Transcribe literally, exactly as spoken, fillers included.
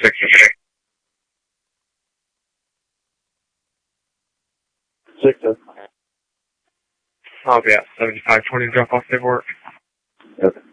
Sixer. Sixer. I'll be at seventy-five twenty to drop off paperwork. Okay.